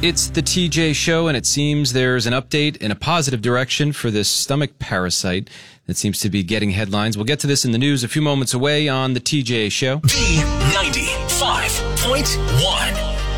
It's the TJ Show, and it seems there's an update in a positive direction for this stomach parasite that seems to be getting headlines. We'll get to this in the news a few moments away on the TJ Show. B95.1